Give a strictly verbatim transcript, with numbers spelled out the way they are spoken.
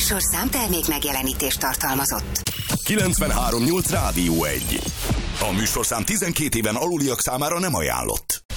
műsorszám termék megjelenítést tartalmazott. kilencvenhárom nyolc Rádió egy. A műsorszám tizenkét éven aluliak számára nem ajánlott.